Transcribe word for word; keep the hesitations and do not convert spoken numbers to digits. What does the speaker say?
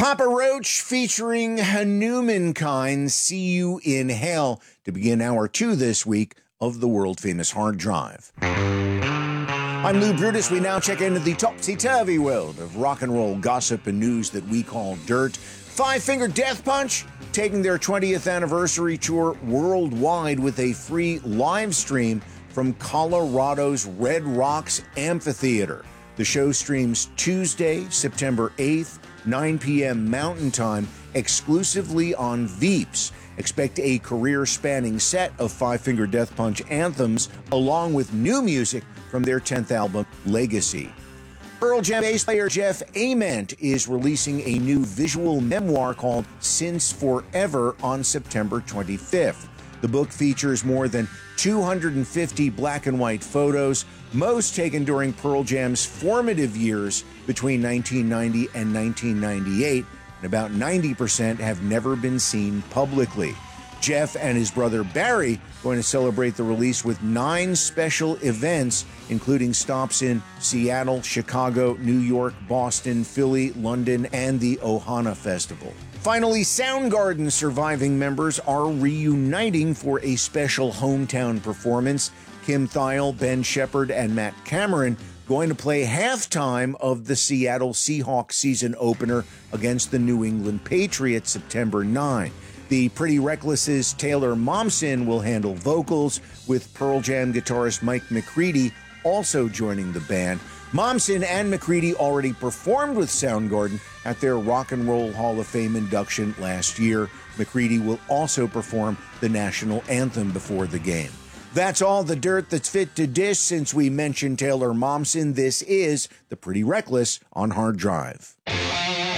Papa Roach featuring Hanumankind, See You in Hell, to begin hour two this week of the world-famous Hard Drive. I'm Lou Brutus. We now check into the topsy-turvy world of rock and roll gossip and news that we call dirt. Five Finger Death Punch taking their twentieth anniversary tour worldwide with a free live stream from Colorado's Red Rocks Amphitheater. The show streams Tuesday, September eighth, nine p.m. Mountain Time, exclusively on Veeps. Expect a career-spanning set of Five Finger Death Punch anthems, along with new music from their tenth album, Legacy. Pearl Jam bass player Jeff Ament is releasing a new visual memoir called Since Forever on September twenty-fifth. The book features more than two hundred fifty black and white photos, most taken during Pearl Jam's formative years between nineteen ninety and nineteen ninety-eight, and about ninety percent have never been seen publicly. Jeff and his brother Barry going to celebrate the release with nine special events, including stops in Seattle, Chicago, New York, Boston, Philly, London, and the Ohana Festival. Finally, Soundgarden surviving members are reuniting for a special hometown performance. Kim Thayil, Ben Shepherd, and Matt Cameron going to play halftime of the Seattle Seahawks season opener against the New England Patriots September ninth. The Pretty Reckless's Taylor Momsen will handle vocals, with Pearl Jam guitarist Mike McCready also joining the band. Momsen and McCready already performed with Soundgarden at their Rock and Roll Hall of Fame induction last year. McCready will also perform the national anthem before the game. That's all the dirt that's fit to dish. Since we mentioned Taylor Momsen, this is The Pretty Reckless on Hard Drive.